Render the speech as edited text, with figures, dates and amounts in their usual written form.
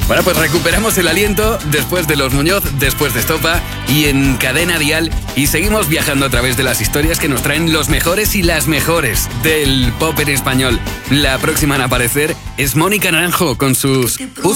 Bueno, pues recuperamos el aliento después de Los Muñoz, después de Estopa y en Cadena Dial, y seguimos viajando a través de las historias que nos traen los mejores y las mejores del pop en español. La próxima en aparecer es Mónica Naranjo con sus